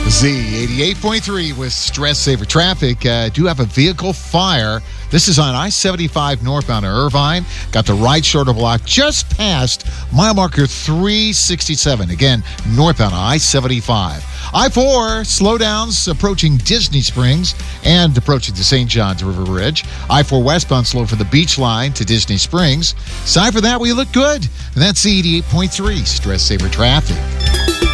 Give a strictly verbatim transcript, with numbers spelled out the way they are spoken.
Z eighty-eight point three with Stress Saver Traffic. Uh, do have a vehicle fire. This is on I seventy-five northbound to Irvine. Got the right shoulder block just past mile marker three sixty-seven. Again, northbound I seventy-five. I four slowdowns approaching Disney Springs and approaching the Saint Johns River Bridge. I four westbound slow for the beach line to Disney Springs. Aside for that, we look good. And that's Z eighty-eight point three Stress Saver Traffic.